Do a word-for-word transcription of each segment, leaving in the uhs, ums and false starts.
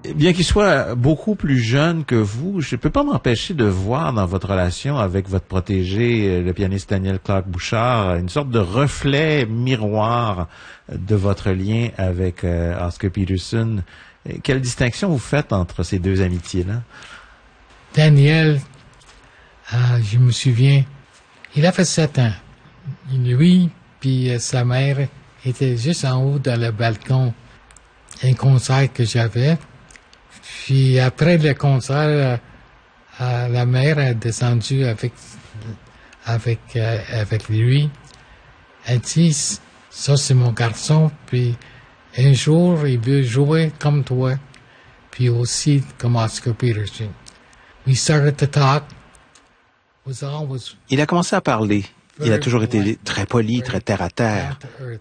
Bien qu'il soit beaucoup plus jeune que vous, je ne peux pas m'empêcher de voir dans votre relation avec votre protégé, le pianiste Daniel Clark Bouchard, une sorte de reflet miroir de votre lien avec euh, Oscar Peterson. Quelle distinction vous faites entre ces deux amitiés-là? Daniel, euh, je me souviens, il avait sept ans. Lui puis euh, sa mère étaient juste en haut dans le balcon. Un concert que j'avais. Puis après le concert, euh, la mère est descendue avec avec euh, avec lui. Elle dit, ça c'est mon garçon, puis un jour il veut jouer comme toi, puis aussi comme Oscar Peterson. We started to talk. Was always Il a commencé à parler. Il a toujours été très poli, très terre à terre.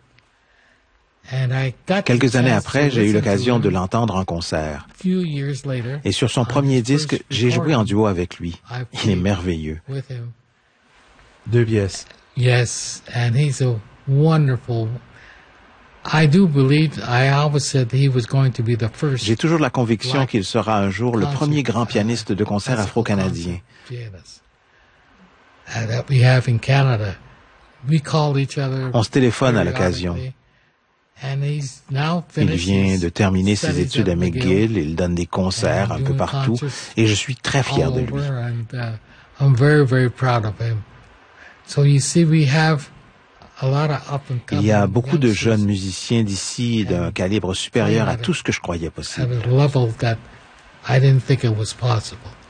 Quelques années après, j'ai eu l'occasion de l'entendre en concert. Et sur son premier disque, j'ai joué en duo avec lui. Il est merveilleux. Deux pièces. Yes, and he's a wonderful. I do believe, I always said he was going to be the first. J'ai toujours la conviction qu'il sera un jour le premier grand pianiste de concert afro-canadien. That we have in Canada. We call each other. On se téléphone à l'occasion. Il vient de terminer ses études à McGill, il donne des concerts un peu partout, et je suis très fier de lui. Il y a beaucoup de jeunes musiciens d'ici d'un calibre supérieur à tout ce que je croyais possible.